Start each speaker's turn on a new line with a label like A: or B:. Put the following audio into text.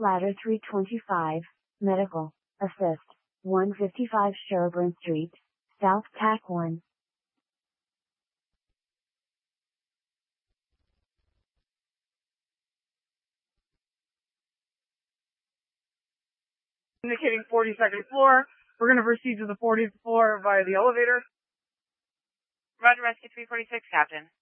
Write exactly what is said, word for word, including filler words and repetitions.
A: Ladder three twenty-five, Medical, Assist, one fifty-five Sherburne Street, South T A C one.
B: Indicating forty-second floor. We're going to proceed to the fortieth floor via the elevator.
C: Roger, Rescue three forty-six, Captain.